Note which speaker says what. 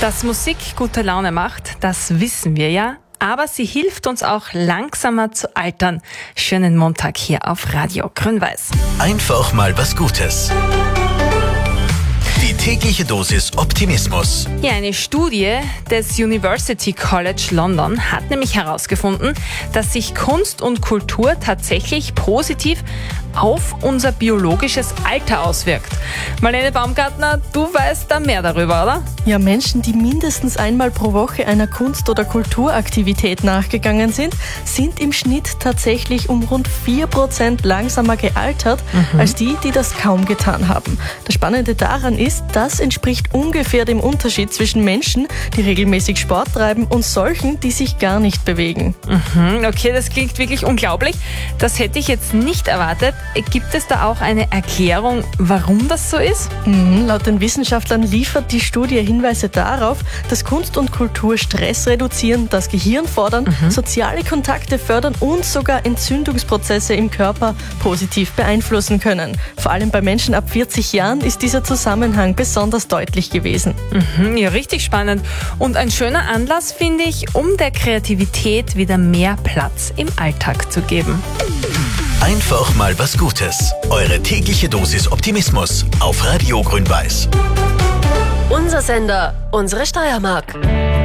Speaker 1: Dass Musik gute Laune macht, das wissen wir ja. Aber sie hilft uns auch langsamer zu altern. Schönen Montag hier auf Radio Grün-Weiß.
Speaker 2: Einfach mal was Gutes. Die tägliche Dosis Optimismus.
Speaker 1: Ja, eine Studie des University College London hat nämlich herausgefunden, dass sich Kunst und Kultur tatsächlich positiv auf unser biologisches Alter auswirkt. Marlene Baumgartner, du weißt da mehr darüber, oder?
Speaker 3: Ja, Menschen, die mindestens einmal pro Woche einer Kunst- oder Kulturaktivität nachgegangen sind, sind im Schnitt tatsächlich um rund 4% langsamer gealtert als die, die das kaum getan haben. Das Spannende daran ist, das entspricht ungefähr dem Unterschied zwischen Menschen, die regelmäßig Sport treiben, und solchen, die sich gar nicht bewegen.
Speaker 1: Okay, das klingt wirklich unglaublich. Das hätte ich jetzt nicht erwartet. Gibt es da auch eine Erklärung, warum das so ist?
Speaker 3: Laut den Wissenschaftlern liefert die Studie Hinweise darauf, dass Kunst und Kultur Stress reduzieren, das Gehirn fordern, soziale Kontakte fördern und sogar Entzündungsprozesse im Körper positiv beeinflussen können. Vor allem bei Menschen ab 40 Jahren ist dieser Zusammenhang besonders deutlich gewesen.
Speaker 1: Ja, richtig spannend. Und ein schöner Anlass, finde ich, um der Kreativität wieder mehr Platz im Alltag zu geben.
Speaker 2: Einfach mal was Gutes. Eure tägliche Dosis Optimismus auf Radio Grün-Weiß.
Speaker 4: Unser Sender, unsere Steiermark.